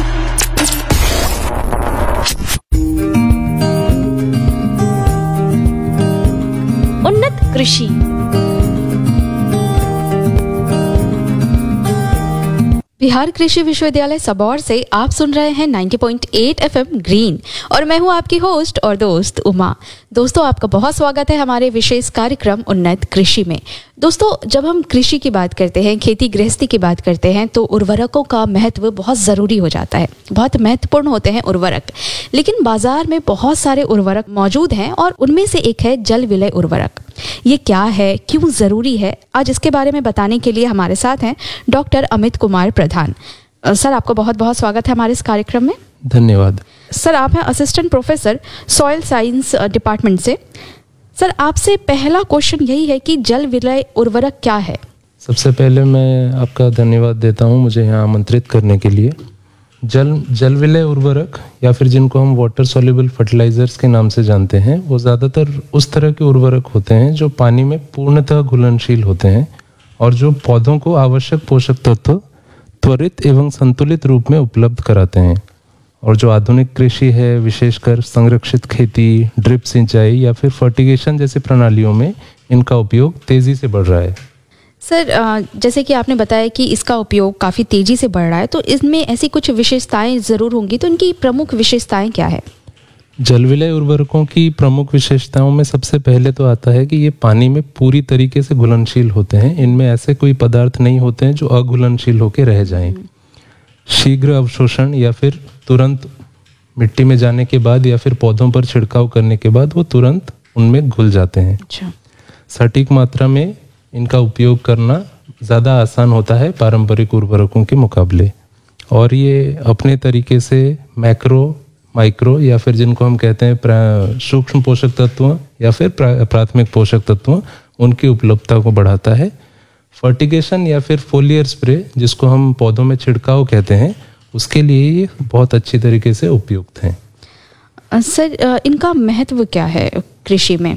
उन्नत कृषि। बिहार कृषि विश्वविद्यालय सबौर से आप सुन रहे हैं 90.8 FM ग्रीन और मैं हूं आपकी होस्ट और दोस्त उमा। दोस्तों आपका बहुत स्वागत है हमारे विशेष कार्यक्रम उन्नत कृषि में। दोस्तों जब हम कृषि की बात करते हैं, खेती गृहस्थी की बात करते हैं तो उर्वरकों का महत्व बहुत ज़रूरी हो जाता है। बहुत महत्वपूर्ण होते हैं उर्वरक, लेकिन बाजार में बहुत सारे उर्वरक मौजूद हैं और उनमें से एक है जल विलय उर्वरक। ये क्या है, क्यों ज़रूरी है, आज इसके बारे में बताने के लिए हमारे साथ हैं डॉक्टर अमित कुमार प्रधान। सर आपका बहुत बहुत स्वागत है हमारे इस कार्यक्रम में। धन्यवाद। सर आप हैं assistant professor soil science department से। सर आपसे पहला क्वेश्चन यही है कि जल विलय उर्वरक क्या है? सबसे पहले मैं आपका धन्यवाद देता हूं मुझे यहाँ आमंत्रित करने के लिए। जल विलय उर्वरक या फिर जिनको हम वाटर सॉल्युबल फर्टिलाइजर्स के नाम से जानते हैं, वो ज़्यादातर उस तरह के उर्वरक होते हैं जो पानी में पूर्णतः घुलनशील होते हैं और जो पौधों को आवश्यक पोषक तत्व त्वरित एवं संतुलित रूप में उपलब्ध कराते हैं। और जो आधुनिक कृषि है, विशेषकर संरक्षित खेती, ड्रिप सिंचाई या फिर फर्टिगेशन जैसी प्रणालियों में इनका उपयोग तेजी से बढ़ रहा है। सर, जैसे कि आपने बताया कि इसका उपयोग काफ़ी तेज़ी से बढ़ रहा है, तो इसमें ऐसी कुछ विशेषताएं ज़रूर होंगी, तो इनकी प्रमुख विशेषताएं क्या है? जल विलय उर्वरकों की प्रमुख विशेषताओं में सबसे पहले तो आता है कि ये पानी में पूरी तरीके से घुलनशील होते हैं। इनमें ऐसे कोई पदार्थ नहीं होते हैं जो अघुलनशील होकर रह जाएं। शीघ्र अवशोषण या फिर तुरंत मिट्टी में जाने के बाद या फिर पौधों पर छिड़काव करने के बाद वो तुरंत उनमें घुल जाते हैं। सटीक मात्रा में इनका उपयोग करना ज़्यादा आसान होता है पारंपरिक उर्वरकों के मुकाबले। और ये अपने तरीके से मैक्रो, माइक्रो या फिर जिनको हम कहते हैं सूक्ष्म पोषक तत्वों या फिर प्राथमिक पोषक तत्वों, उनकी उपलब्धता को बढ़ाता है। फर्टिगेशन या फिर फोलियर स्प्रे, जिसको हम पौधों में छिड़काव कहते हैं, उसके लिए ये बहुत अच्छी तरीके से उपयुक्त हैं। सर, इनका महत्व क्या है कृषि में?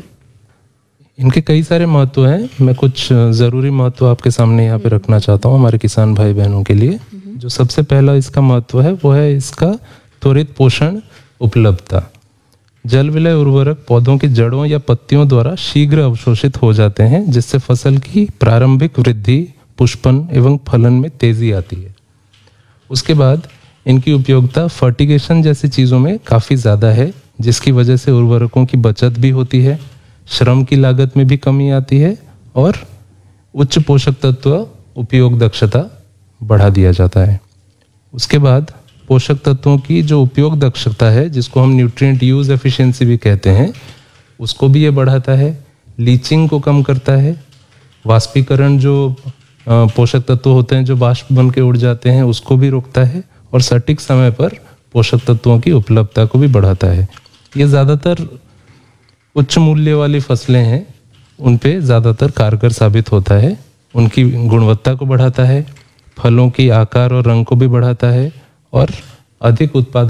इनके कई सारे महत्व हैं। मैं कुछ ज़रूरी महत्व आपके सामने यहाँ पे रखना चाहता हूँ हमारे किसान भाई बहनों के लिए। जो सबसे पहला इसका महत्व है वो है इसका त्वरित पोषण उपलब्धता। जल विलय उर्वरक पौधों की जड़ों या पत्तियों द्वारा शीघ्र अवशोषित हो जाते हैं, जिससे फसल की प्रारंभिक वृद्धि, पुष्पन एवं फलन में तेजी आती है। उसके बाद इनकी उपयोगिता फर्टिगेशन जैसी चीज़ों में काफ़ी ज़्यादा है, जिसकी वजह से उर्वरकों की बचत भी होती है, श्रम की लागत में भी कमी आती है और उच्च पोषक तत्व उपयोग दक्षता बढ़ा दिया जाता है। उसके बाद पोषक तत्वों की जो उपयोग दक्षता है, जिसको हम न्यूट्रिएंट यूज एफिशिएंसी भी कहते हैं, उसको भी ये बढ़ाता है। लीचिंग को कम करता है। वाष्पीकरण, जो पोषक तत्व होते हैं जो वाष्प बन के उड़ जाते हैं, उसको भी रोकता है और सटीक समय पर पोषक तत्वों की उपलब्धता को भी बढ़ाता है। ये ज़्यादातर उच्च मूल्य वाली फसलें हैं, उन पे ज़्यादातर कारगर साबित होता है। उनकी गुणवत्ता को बढ़ाता है, फलों की आकार और रंग को भी बढ़ाता है और अधिक उत्पादन